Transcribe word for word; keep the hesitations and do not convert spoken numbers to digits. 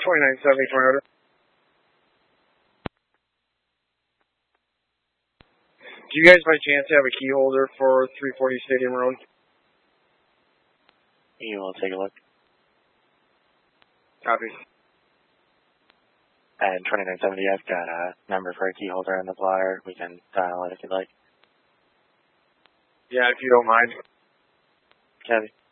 twenty-nine seventy Toyota. Do you guys by chance have a key holder for three forty Stadium Road? You will take a look. Copy. And twenty-nine seventy, I've got a number for a key holder on the flyer. We can dial it if you'd like. Yeah, if you don't mind. Copy.